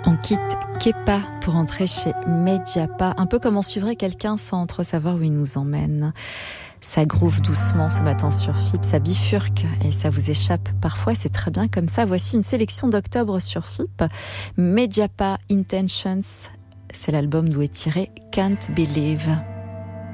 On quitte Kepa pour entrer chez Medjapa, un peu comme on suivrait quelqu'un sans trop savoir où il nous emmène. Ça groove doucement ce matin sur FIP, ça bifurque et ça vous échappe. Parfois, c'est très bien comme ça. Voici une sélection d'octobre sur FIP. Medjapa Intentions, c'est l'album d'où est tiré Can't Believe.